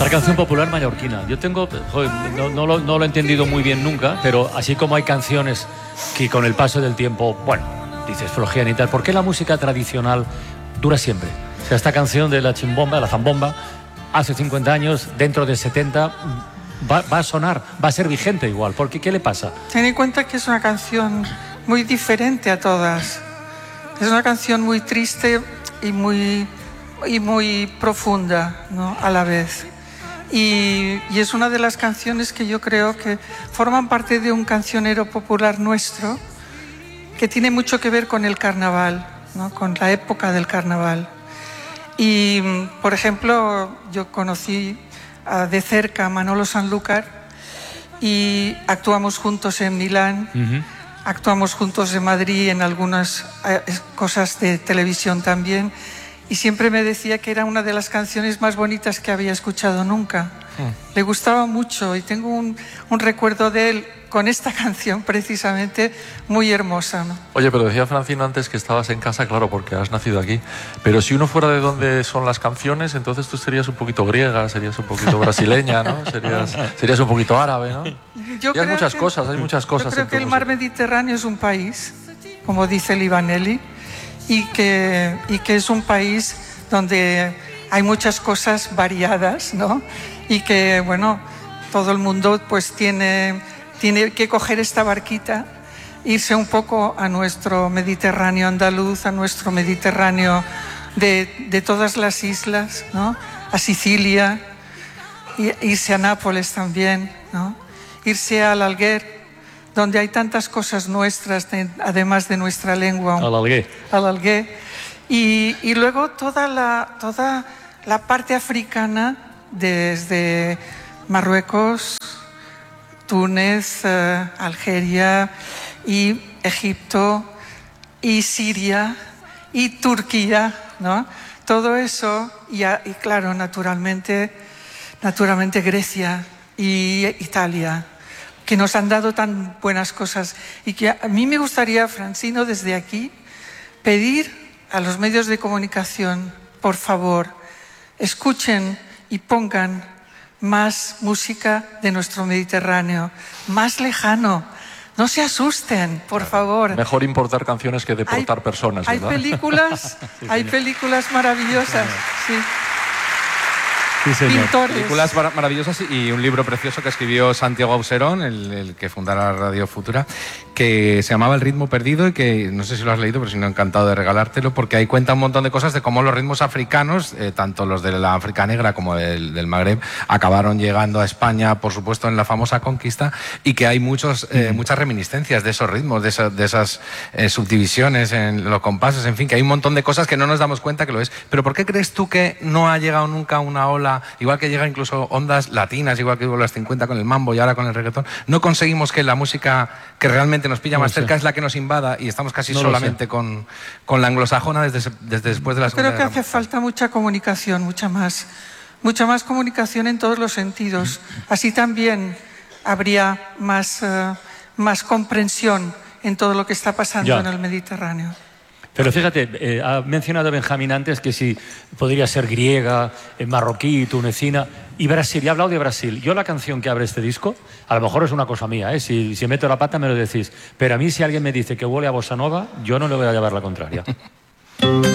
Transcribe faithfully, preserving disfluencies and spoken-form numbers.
La canción popular mallorquina. Yo tengo, joder, no, no, lo, no lo he entendido muy bien nunca, pero así como hay canciones que con el paso del tiempo, bueno, dices flojean y tal, ¿por qué la música tradicional dura siempre? O sea, esta canción de la chimbomba, la zambomba, hace cincuenta años, dentro de setenta, va, va a sonar, va a ser vigente igual. ¿Por qué? ¿Qué le pasa? Ten en cuenta que es una canción muy diferente a todas. Es una canción muy triste y muy, y muy profunda, ¿no? A la vez. Y, y es una de las canciones que yo creo que forman parte de un cancionero popular nuestro que tiene mucho que ver con el carnaval, ¿no? Con la época del carnaval. Y, por ejemplo, yo conocí uh, de cerca a Manolo Sanlúcar y actuamos juntos en Milán, uh-huh. actuamos juntos en Madrid en algunas uh, cosas de televisión también. Y siempre me decía que era una de las canciones más bonitas que había escuchado nunca. Mm. Le gustaba mucho y tengo un, un recuerdo de él con esta canción precisamente muy hermosa, ¿no? Oye, pero decía Francino antes que estabas en casa, claro, porque has nacido aquí. Pero si uno fuera de donde son las canciones, entonces tú serías un poquito griega, serías un poquito brasileña, ¿no? Serías, serías un poquito árabe, ¿no? Yo y hay muchas que, cosas, hay muchas cosas. Yo creo que el mar Mediterráneo es un país, como dice Livaneli, y que, y que es un país donde hay muchas cosas variadas, ¿no? Y que, bueno, todo el mundo pues tiene, tiene que coger esta barquita, irse un poco a nuestro Mediterráneo andaluz, a nuestro Mediterráneo de, de todas las islas, ¿no? A Sicilia, y, irse a Nápoles también, ¿no? Irse al Alguer, donde hay tantas cosas nuestras, de, además de nuestra lengua. Al Alguer. Al Alguer. Y, y luego toda la, toda la parte africana, desde Marruecos, Túnez, eh, Algeria, y Egipto, y Siria, y Turquía, ¿no? Todo eso, y, y claro, naturalmente, naturalmente Grecia y Italia, que nos han dado tan buenas cosas. Y que a mí me gustaría, Francino, desde aquí, pedir a los medios de comunicación, por favor, escuchen y pongan más música de nuestro Mediterráneo, más lejano. No se asusten, por favor. Mejor importar canciones que deportar hay, personas, ¿verdad? Hay películas, sí, hay películas maravillosas, sí. Sí, señor. Pintores. Películas maravillosas y un libro precioso que escribió Santiago Auserón, el, el que fundara Radio Futura, que se llamaba El ritmo perdido y que no sé si lo has leído, pero si no, encantado de regalártelo, porque ahí cuenta un montón de cosas de cómo los ritmos africanos, eh, tanto los de la África Negra como del, del Magreb, acabaron llegando a España, por supuesto, en la famosa conquista, y que hay muchos, eh, mm. muchas reminiscencias de esos ritmos, de, esa, de esas eh, subdivisiones en los compases, en fin, que hay un montón de cosas que no nos damos cuenta que lo es. Pero ¿por qué crees tú que no ha llegado nunca una ola, igual que llega incluso ondas latinas, igual que hubo las cincuenta con el mambo y ahora con el reggaetón? No conseguimos que la música que realmente nos pilla no más sé. cerca es la que nos invada y estamos casi no solamente con, con la anglosajona desde, desde después de la Segunda Guerra Mundial. Creo que hace Mundial. falta mucha comunicación, mucha más, mucha más comunicación en todos los sentidos. Así también habría más, uh, más comprensión en todo lo que está pasando ya. en el Mediterráneo. Pero fíjate, eh, ha mencionado Benjamín antes que si podría ser griega, eh, marroquí, tunecina y Brasil. Y ha hablado de Brasil. Yo la canción que abre este disco, a lo mejor es una cosa mía, ¿eh? si, si meto la pata me lo decís. Pero a mí si alguien me dice que huele a bossa nova, yo no le voy a llevar la contraria.